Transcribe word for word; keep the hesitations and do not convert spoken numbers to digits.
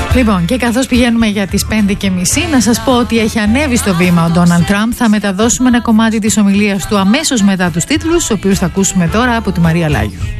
Λοιπόν, και καθώς πηγαίνουμε για τις πέντε και μισή, να σας πω ότι έχει ανέβει στο βήμα ο Ντόναλντ Τραμπ. Θα μεταδώσουμε ένα κομμάτι της ομιλίας του αμέσως μετά τους τίτλους, ο οποίους θα ακούσουμε τώρα από τη Μαρία Λάγιου.